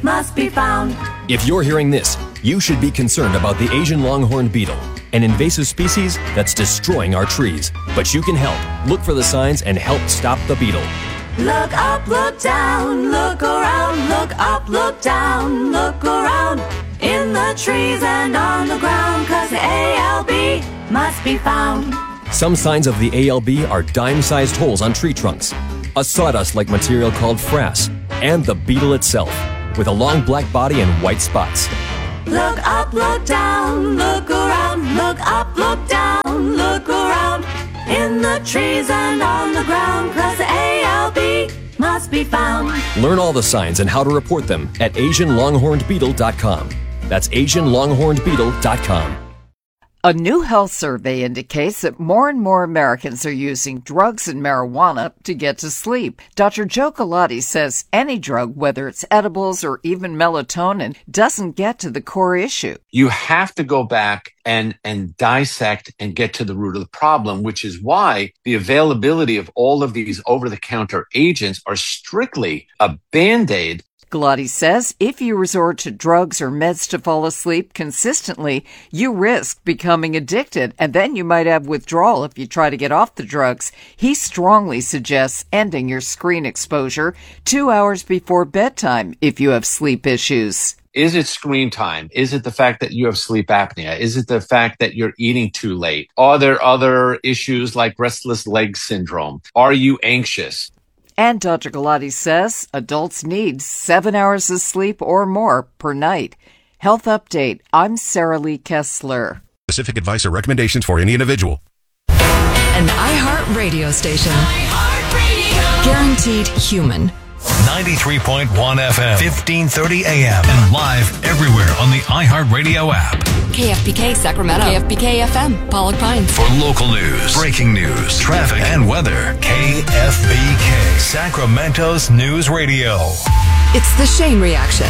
must be found. If you're hearing this, you should be concerned about the Asian longhorn beetle, an invasive species that's destroying our trees. But you can help. Look for the signs and help stop the beetle. Look up, look down, look around, look up, look down, look around, in the trees and on the ground, 'cause the ALB must be found. Some signs of the ALB are dime-sized holes on tree trunks, a sawdust-like material called frass, and the beetle itself, with a long black body and white spots. Look up, look down, look around, look up, look down, look around, in the trees and on the ground, 'cause the ALB must be found. Learn all the signs and how to report them at AsianLonghornedBeetle.com. That's AsianLonghornedBeetle.com. A new health survey indicates that more and more Americans are using drugs and marijuana to get to sleep. Dr. Joe Galati says any drug, whether it's edibles or even melatonin, doesn't get to the core issue. You have to go back and dissect and get to the root of the problem, which is why the availability of all of these over-the-counter agents are strictly a Band-Aid. Galati says if you resort to drugs or meds to fall asleep consistently, you risk becoming addicted, and then you might have withdrawal if you try to get off the drugs. He strongly suggests ending your screen exposure 2 hours before bedtime if you have sleep issues. Is it screen time? Is it the fact that you have sleep apnea? Is it the fact that you're eating too late? Are there other issues like restless leg syndrome? Are you anxious? And Dr. Galati says adults need 7 hours of sleep or more per night. Health Update. I'm Sarah Lee Kessler. Specific advice or recommendations for any individual. An iHeart radio station. iHeart Radio. Guaranteed human. 93.1 FM, 1530 AM, and live everywhere on the iHeartRadio app. KFBK Sacramento. KFBK FM, Pollock Pines. For local news, breaking news, traffic, and weather, KFBK, Sacramento's news radio. It's the Shane Reaction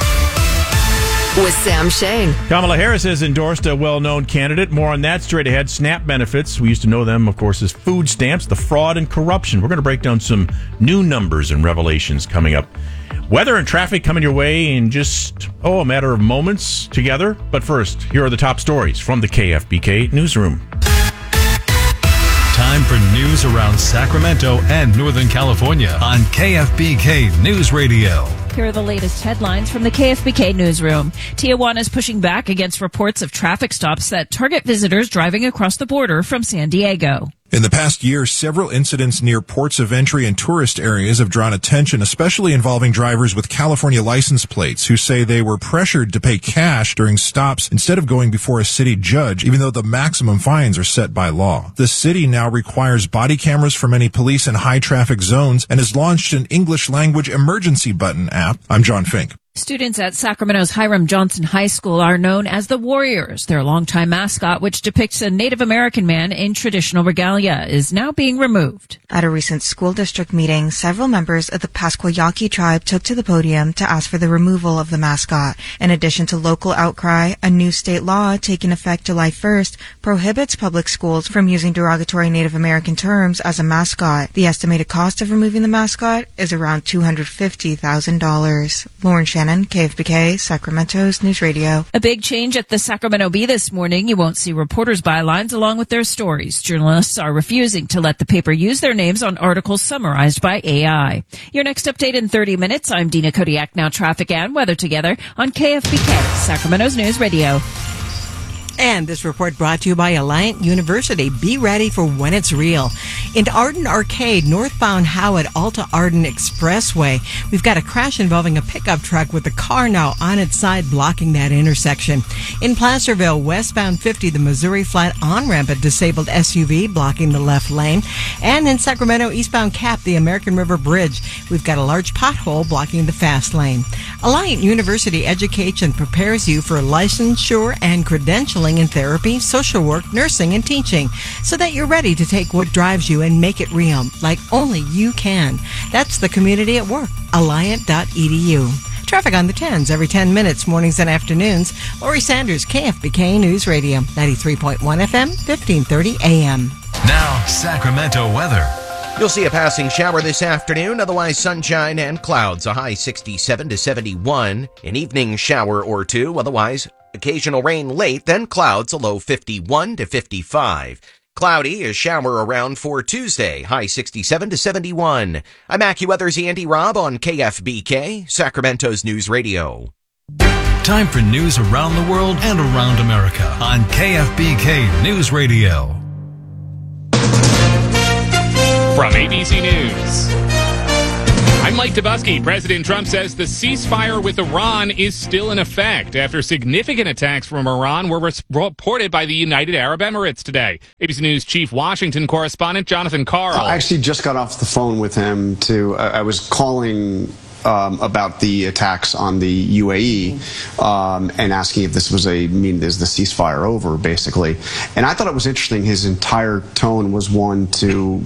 with Sam Shane. Kamala Harris has endorsed a well-known candidate. More on that straight ahead. SNAP benefits. We used to know them, of course, as food stamps, the fraud and corruption. We're going to break down some new numbers and revelations coming up. Weather and traffic coming your way in just, a matter of moments together. But first, here are the top stories from the KFBK newsroom. Time for news around Sacramento and Northern California on KFBK News Radio. Here are the latest headlines from the KFBK newsroom. Tijuana is pushing back against reports of traffic stops that target visitors driving across the border from San Diego. In the past year, several incidents near ports of entry and tourist areas have drawn attention, especially involving drivers with California license plates who say they were pressured to pay cash during stops instead of going before a city judge, even though the maximum fines are set by law. The city now requires body cameras for many police in high traffic zones and has launched an English language emergency button app. I'm John Fink. Students at Sacramento's Hiram Johnson High School are known as the Warriors. Their longtime mascot, which depicts a Native American man in traditional regalia, is now being removed. At a recent school district meeting, several members of the Pasquayaqui tribe took to the podium to ask for the removal of the mascot. In addition to local outcry, a new state law taking effect July 1st prohibits public schools from using derogatory Native American terms as a mascot. The estimated cost of removing the mascot is around $250,000. Lauren Shannon, KFBK, Sacramento's News Radio. A big change at the Sacramento Bee this morning. You won't see reporters' bylines along with their stories. Journalists are refusing to let the paper use their names on articles summarized by AI. Your next update in 30 minutes. I'm Dina Kodiak. Now traffic and weather together on KFBK, Sacramento's News Radio. And this report brought to you by Alliant University. Be ready for when it's real. In Arden Arcade, northbound Howe at Alta Arden Expressway, we've got a crash involving a pickup truck with the car now on its side blocking that intersection. In Placerville, westbound 50, the Missouri Flat on-ramp, a disabled SUV blocking the left lane. And in Sacramento, eastbound Cap, the American River Bridge, we've got a large pothole blocking the fast lane. Alliant University Education prepares you for licensure and credentialing in therapy, social work, nursing, and teaching so that you're ready to take what drives you and make it real, like only you can. That's the community at work. Alliant.edu. Traffic on the 10s every 10 minutes, mornings and afternoons. Lori Sanders, KFBK News Radio, 93.1 FM, 1530 AM. Now, Sacramento weather. You'll see a passing shower this afternoon, otherwise sunshine and clouds, a high 67 to 71. An evening shower or two, otherwise occasional rain late, then clouds, a low 51 to 55. Cloudy, a shower around for Tuesday, high 67 to 71. I'm AccuWeather's Andy Robb on KFBK, Sacramento's News Radio. Time for news around the world and around America on KFBK News Radio. From ABC News, I'm Mike Dubusky. President Trump says the ceasefire with Iran is still in effect after significant attacks from Iran were reported by the United Arab Emirates today. ABC News chief Washington correspondent Jonathan Karl. I actually just got off the phone with him I was calling about the attacks on the UAE and asking if this was is the ceasefire over, basically. And I thought it was interesting. His entire tone was one to,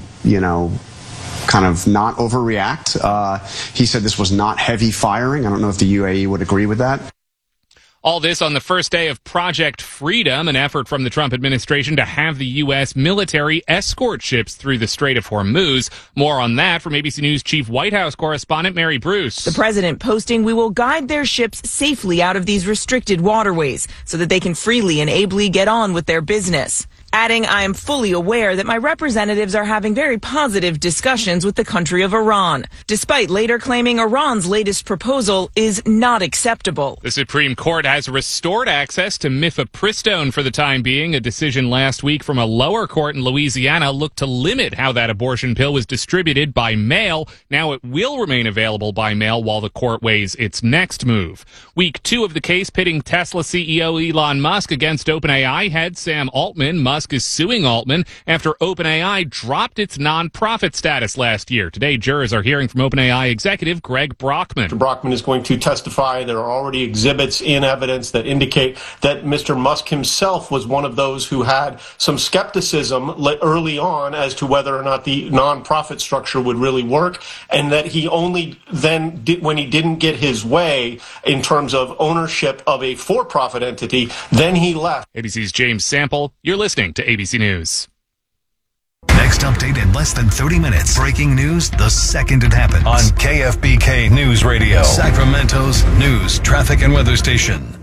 kind of not overreact. He said this was not heavy firing. I don't know if the UAE would agree with that. All this on the first day of Project Freedom, an effort from the Trump administration to have the U.S. military escort ships through the Strait of Hormuz. More on that from ABC News chief White House correspondent Mary Bruce. The president posting, "We will guide their ships safely out of these restricted waterways so that they can freely and ably get on with their business." Adding, "I am fully aware that my representatives are having very positive discussions with the country of Iran," despite later claiming Iran's latest proposal is not acceptable. The Supreme Court has restored access to mifepristone for the time being. A decision last week from a lower court in Louisiana looked to limit how that abortion pill was distributed by mail. Now it will remain available by mail while the court weighs its next move. Week 2 of the case pitting Tesla CEO Elon Musk against OpenAI head Sam Altman. Musk is suing Altman after OpenAI dropped its nonprofit status last year. Today, jurors are hearing from OpenAI executive Greg Brockman. Mr. Brockman is going to testify. There are already exhibits in evidence that indicate that Mr. Musk himself was one of those who had some skepticism early on as to whether or not the nonprofit structure would really work, and that he only then when he didn't get his way in terms of ownership of a for-profit entity, then he left. ABC's James Sample. You're listening to ABC News. Next update in less than 30 minutes. Breaking news the second it happens. On KFBK News Radio, Sacramento's news, traffic, and weather station.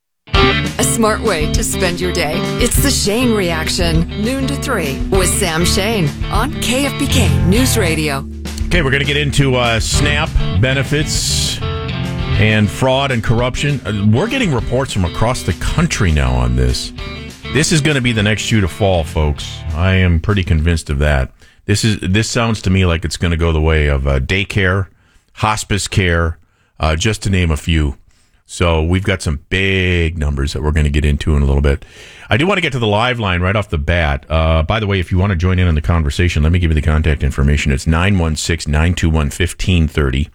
A smart way to spend your day. It's the Shane Reaction, noon to 3 with Sam Shane on KFBK News Radio. Okay, we're going to get into SNAP benefits and fraud and corruption. We're getting reports from across the country now on this. This is going to be the next shoe to fall, folks. I am pretty convinced of that. This sounds to me like it's going to go the way of daycare, hospice care, just to name a few. So we've got some big numbers that we're going to get into in a little bit. I do want to get to the live line right off the bat. By the way, if you want to join in on the conversation, let me give you the contact information. It's 916-921-1530,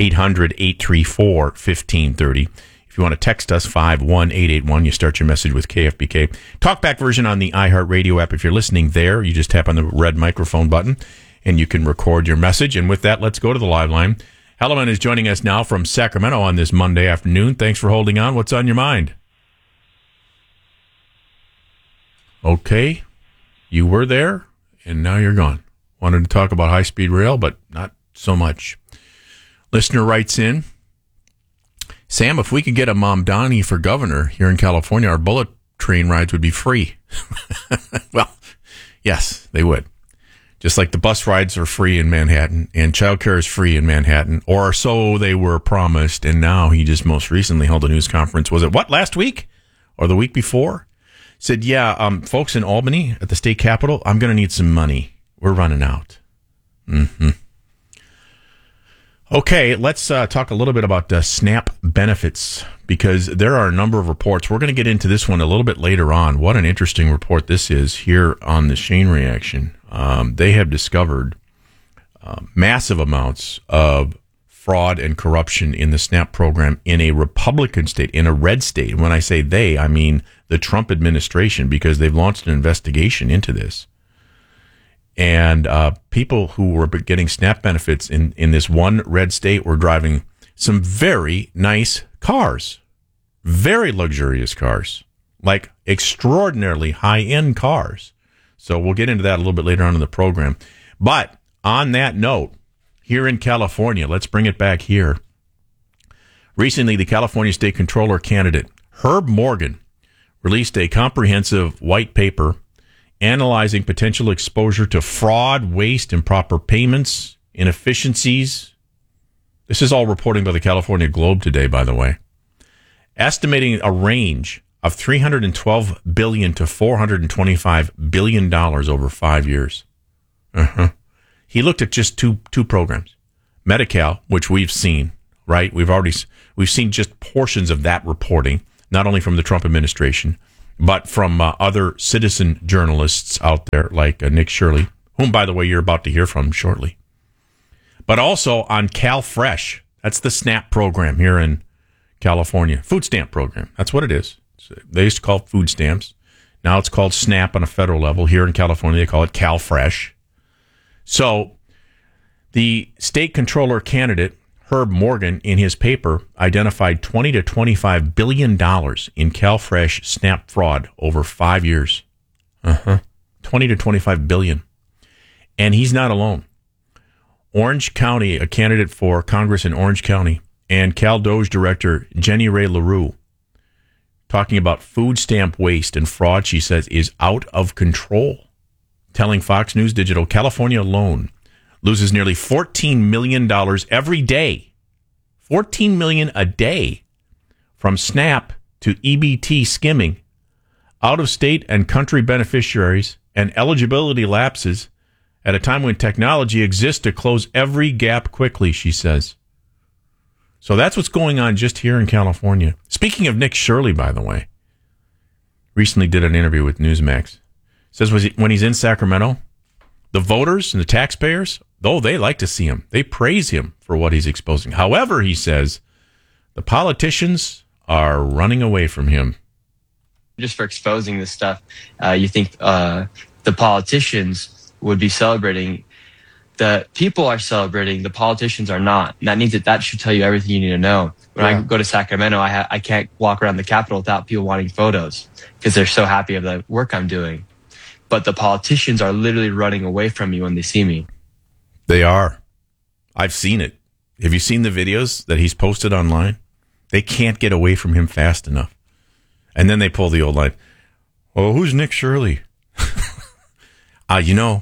800-834-1530. If you want to text us, 51881, you start your message with KFBK. Talkback version on the iHeartRadio app. If you're listening there, you just tap on the red microphone button, and you can record your message. And with that, let's go to the live line. Hellerman is joining us now from Sacramento on this Monday afternoon. Thanks for holding on. What's on your mind? Okay, you were there, and now you're gone. Wanted to talk about high-speed rail, but not so much. Listener writes in, Sam, if we could get a Mamdani for governor here in California, our bullet train rides would be free. Well, yes, they would. Just like the bus rides are free in Manhattan and childcare is free in Manhattan, or so they were promised. And now he just most recently held a news conference. Was it last week or the week before? Said, yeah, folks in Albany at the state capitol, I'm going to need some money. We're running out. Mm-hmm. Okay, let's talk a little bit about SNAP benefits, because there are a number of reports. We're going to get into this one a little bit later on. What an interesting report this is here on the Shane Reaction. They have discovered massive amounts of fraud and corruption in the SNAP program in a Republican state, in a red state. And when I say they, I mean the Trump administration, because they've launched an investigation into this. And people who were getting SNAP benefits in this one red state were driving some very nice cars, very luxurious cars, like extraordinarily high-end cars. So we'll get into that a little bit later on in the program. But on that note, here in California, let's bring it back here. Recently, the California State Controller candidate, Herb Morgan, released a comprehensive white paper analyzing potential exposure to fraud, waste, improper payments, inefficiencies. This is all reporting by the California Globe today, by the way. Estimating a range of $312 billion to $425 billion over 5 years. He looked at just two programs. Medi-Cal, which we've seen, right? We've seen just portions of that reporting, not only from the Trump administration, but from other citizen journalists out there like Nick Shirley, whom, by the way, you're about to hear from shortly. But also on CalFresh. That's the SNAP program here in California. Food stamp program. That's what it is. They used to call it food stamps. Now it's called SNAP on a federal level. Here in California, they call it CalFresh. So the state controller candidate, Herb Morgan, in his paper, identified $20 to $25 billion in CalFresh SNAP fraud over 5 years. 20 to $25 billion. And he's not alone. Orange County, a candidate for Congress in Orange County, and CalDOJ Director Jenny Ray LaRue, talking about food stamp waste and fraud, she says, is out of control. Telling Fox News Digital, California alone loses nearly $14 million every day. $14 million a day from SNAP to EBT skimming, out-of-state and country beneficiaries, and eligibility lapses at a time when technology exists to close every gap quickly, she says. So that's what's going on just here in California. Speaking of Nick Shirley, by the way, recently did an interview with Newsmax. Says when he's in Sacramento, the voters and the taxpayers, though they like to see him, they praise him for what he's exposing. However, he says, the politicians are running away from him. Just for exposing this stuff, you think the politicians would be celebrating. The people are celebrating, the politicians are not. And that means that should tell you everything you need to know. When I go to Sacramento, I can't walk around the Capitol without people wanting photos because they're so happy of the work I'm doing. But the politicians are literally running away from me when they see me. They are. I've seen it. Have you seen the videos that he's posted online? They can't get away from him fast enough. And then they pull the old line. Oh, who's Nick Shirley? You know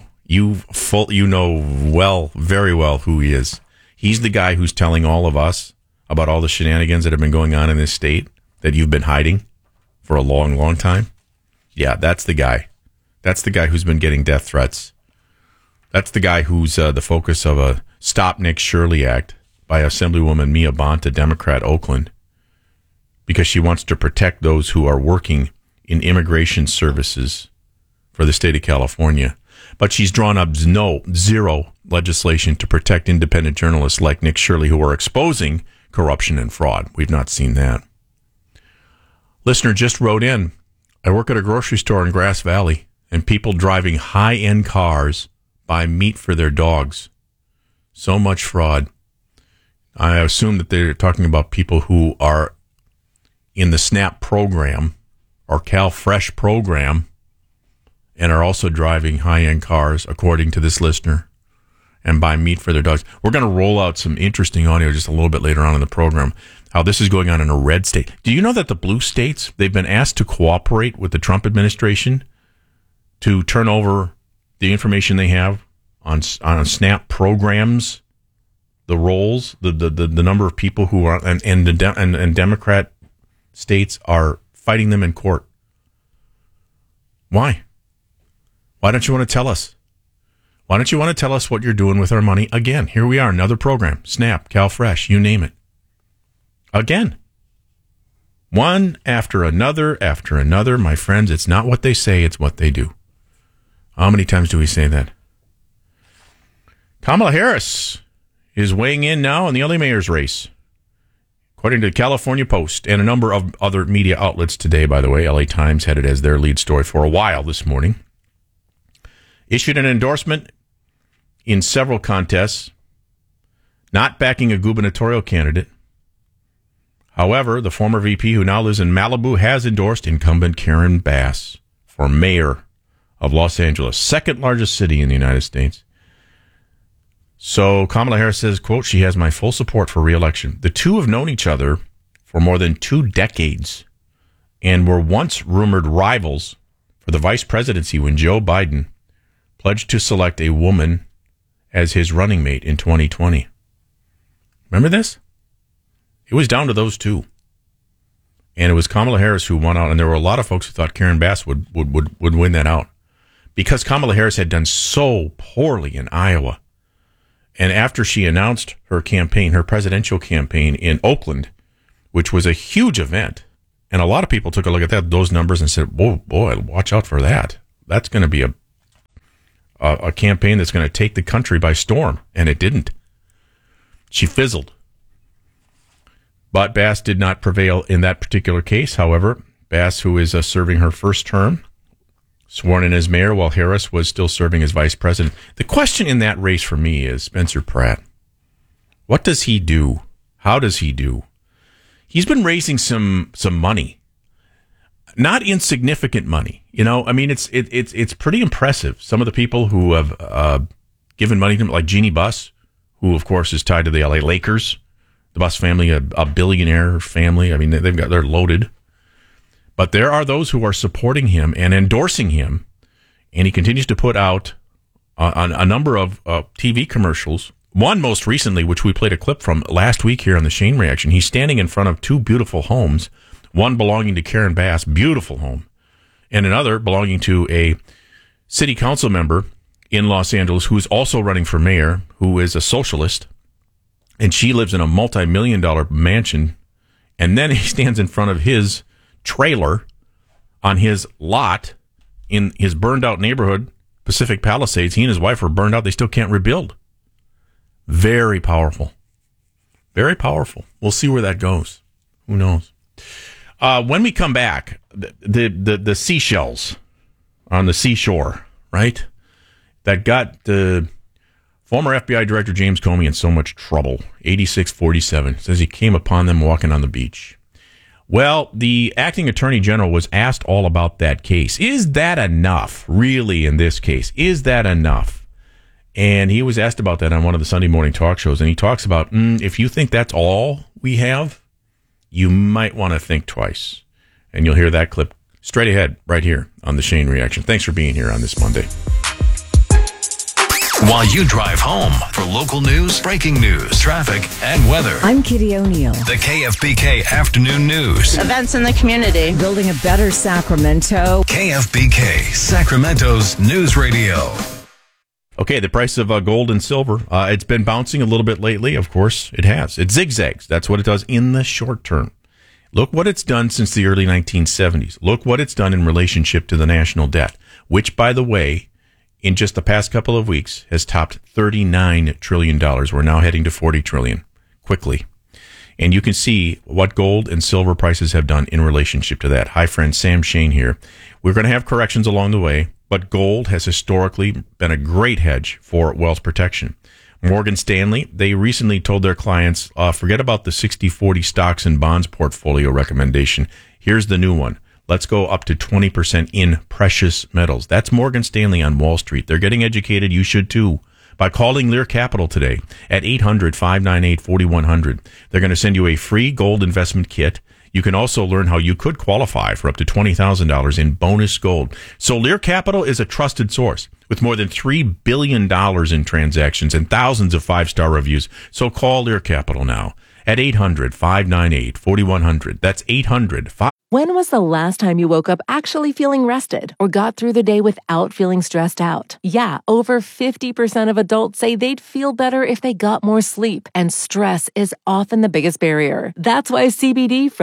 very well who he is. He's the guy who's telling all of us about all the shenanigans that have been going on in this state that you've been hiding for a long, long time. Yeah, that's the guy. That's the guy who's been getting death threats. That's the guy who's the focus of a Stop Nick Shirley Act by Assemblywoman Mia Bonta, Democrat, Oakland, because she wants to protect those who are working in immigration services for the state of California. But she's drawn up zero legislation to protect independent journalists like Nick Shirley who are exposing corruption and fraud. We've not seen that. Listener just wrote in, I work at a grocery store in Grass Valley, and people driving high-end cars buy meat for their dogs. So much fraud. I assume that they're talking about people who are in the SNAP program or CalFresh program and are also driving high-end cars, according to this listener, and buy meat for their dogs. We're going to roll out some interesting audio just a little bit later on in the program, how this is going on in a red state. Do you know that the blue states, they've been asked to cooperate with the Trump administration to turn over the information they have on SNAP programs, the rolls, the number of people who are, and Democrat states are fighting them in court. Why? Why don't you want to tell us? Why don't you want to tell us what you're doing with our money? Again, here we are, another program, SNAP, CalFresh, you name it. Again. One after another, my friends. It's not what they say, it's what they do. How many times do we say that? Kamala Harris is weighing in now in the LA mayor's race. According to the California Post and a number of other media outlets today, by the way, LA Times had it as their lead story for a while this morning, issued an endorsement in several contests, not backing a gubernatorial candidate. However, the former VP, who now lives in Malibu, has endorsed incumbent Karen Bass for mayor of Los Angeles, second largest city in the United States. So Kamala Harris says, quote, she has my full support for re-election. The two have known each other for more than 2 decades and were once rumored rivals for the vice presidency when Joe Biden pledged to select a woman as his running mate in 2020. Remember this? It was down to those two. And it was Kamala Harris who won out, and there were a lot of folks who thought Karen Bass would win that out because Kamala Harris had done so poorly in Iowa. And after she announced her campaign, her presidential campaign in Oakland, which was a huge event, and a lot of people took a look at those numbers and said, "Whoa, boy, watch out for that. That's going to be a campaign that's going to take the country by storm." And it didn't. She fizzled. But Bass did not prevail in that particular case. However, Bass, who is serving her first term, sworn in as mayor while Harris was still serving as vice president. The question in that race for me is Spencer Pratt. What does he do? How does he do? He's been raising some money, not insignificant money. You know, I mean, it's pretty impressive. Some of the people who have given money to him, like Jeannie Buss, who of course is tied to the LA Lakers, the Buss family, a billionaire family. I mean, they're loaded. But there are those who are supporting him and endorsing him, and he continues to put out a number of TV commercials. One most recently, which we played a clip from last week here on the Shane Reaction. He's standing in front of 2 beautiful homes, one belonging to Karen Bass, beautiful home, and another belonging to a city council member in Los Angeles who is also running for mayor, who is a socialist, and she lives in a multi-million-dollar mansion. And then he stands in front of his trailer on his lot in his burned-out neighborhood, Pacific Palisades. He and his wife are burned out. They still can't rebuild. Very powerful. Very powerful. We'll see where that goes. Who knows? When we come back, the seashells on the seashore, right, that got the former FBI Director James Comey in so much trouble. 8647 says he came upon them walking on the beach. Well, the acting attorney general was asked all about that case. Is that enough, really, in this case? Is that enough? And he was asked about that on one of the Sunday morning talk shows, and he talks about, if you think that's all we have, you might want to think twice. And you'll hear that clip straight ahead right here on the Shane Reaction. Thanks for being here on this Monday. While you drive home for local news, breaking news, traffic, and weather. I'm Kitty O'Neill. The KFBK Afternoon News. Events in the community. Building a better Sacramento. KFBK, Sacramento's news radio. Okay, the price of gold and silver, it's been bouncing a little bit lately. Of course, it has. It zigzags. That's what it does in the short term. Look what it's done since the early 1970s. Look what it's done in relationship to the national debt, which, by the way, in just the past couple of weeks, has topped $39 trillion. We're now heading to $40 trillion quickly. And you can see what gold and silver prices have done in relationship to that. Hi, friend, Sam Shane here. We're going to have corrections along the way, but gold has historically been a great hedge for wealth protection. Morgan Stanley, they recently told their clients, forget about the 60-40 stocks and bonds portfolio recommendation. Here's the new one. Let's go up to 20% in precious metals. That's Morgan Stanley on Wall Street. They're getting educated. You should too. By calling Lear Capital today at 800-598-4100. They're going to send you a free gold investment kit. You can also learn how you could qualify for up to $20,000 in bonus gold. So Lear Capital is a trusted source with more than $3 billion in transactions and thousands of 5-star reviews. So call Lear Capital now at 800-598-4100. That's 800-598-4100. When was the last time you woke up actually feeling rested or got through the day without feeling stressed out? Yeah, over 50% of adults say they'd feel better if they got more sleep, and stress is often the biggest barrier. That's why CBD from